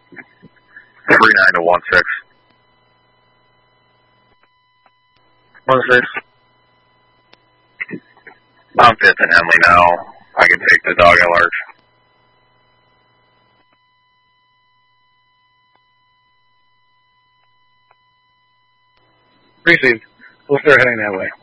39 to 16. 16. I'm 5th and Henley now. I can take the dog at large. Received. We'll start heading that way.